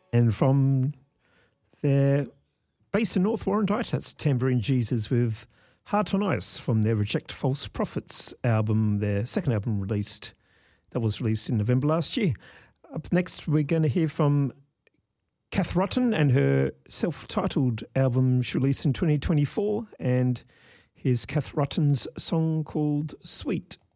And from their base in North Warrandyte, that's Tambourine Jesus with Heart on Ice from their Reject False Prophets album, their second album that was released in November last year. Up next, we're going to hear from Kath Rutten and her self-titled album she released in 2024. And here's Kath Rutten's song called Sweet.